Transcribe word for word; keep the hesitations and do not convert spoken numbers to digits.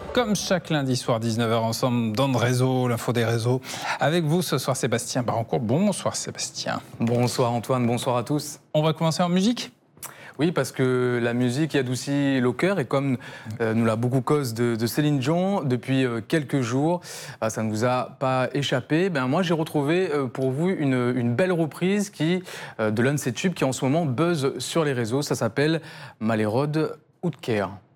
Comme chaque lundi soir, dix-neuf heures, ensemble dans le réseau, l'info des réseaux. Avec vous ce soir, Sébastien Barancourt. Bonsoir Sébastien. Bonsoir Antoine, bonsoir à tous. On va commencer en musique ? Oui, parce que la musique adoucit le cœur et comme euh, nous l'a beaucoup cause de, de Céline Dion depuis euh, quelques jours, bah, ça ne vous a pas échappé. Ben, moi, j'ai retrouvé euh, pour vous une, une belle reprise qui, euh, de l'un de ces tubes qui en ce moment buzz sur les réseaux. Ça s'appelle Malerode Outkeer.